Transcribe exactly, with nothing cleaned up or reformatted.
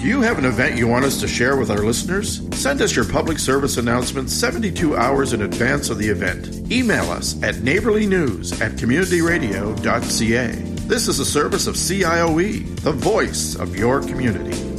Do you have an event you want us to share with our listeners? Send us your public service announcement seventy-two hours in advance of the event. Email us at neighborlynews at community radio dot c a. This is a service of C I O E, the voice of your community.